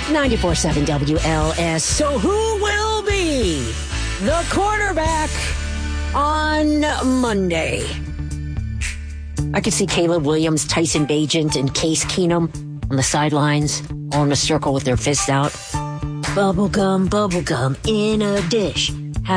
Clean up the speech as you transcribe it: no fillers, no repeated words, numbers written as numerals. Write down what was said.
94.7 WLS. So who will be the quarterback on Monday? I could see Caleb Williams, Tyson Bagent, and Case Keenum on the sidelines, all in a circle with their fists out. Bubblegum, bubblegum in a dish.